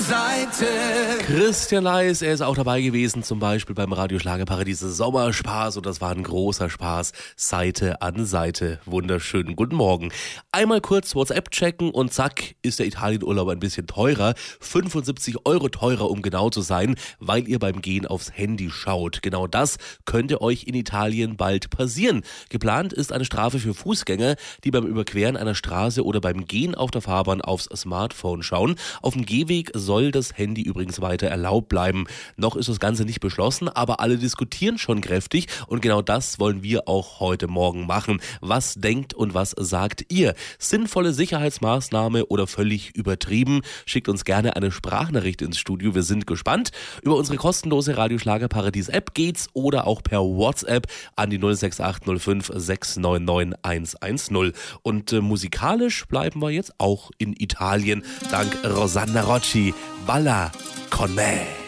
Seite. Christian Leis, er ist auch dabei gewesen, zum Beispiel beim Radio Schlagerparadies Sommerspaß, und das war ein großer Spaß. Seite an Seite. Wunderschön. Guten Morgen. Einmal kurz WhatsApp checken und zack, ist der Italienurlaub ein bisschen teurer. 75 € teurer, um genau zu sein, weil ihr beim Gehen aufs Handy schaut. Genau das könnte euch in Italien bald passieren. Geplant ist eine Strafe für Fußgänger, die beim Überqueren einer Straße oder beim Gehen auf der Fahrbahn aufs Smartphone schauen. Auf dem Gehweg soll das Handy übrigens weiter erlaubt bleiben. Noch ist das Ganze nicht beschlossen, aber alle diskutieren schon kräftig und genau das wollen wir auch heute Morgen machen. Was denkt und was sagt ihr? Sinnvolle Sicherheitsmaßnahme oder völlig übertrieben? Schickt uns gerne eine Sprachnachricht ins Studio. Wir sind gespannt. Über unsere kostenlose Radio Schlagerparadies App geht's oder auch per WhatsApp an die 06805 699 110. Und musikalisch bleiben wir jetzt auch in Italien. Dank Rosanna Rocci. Balla con me.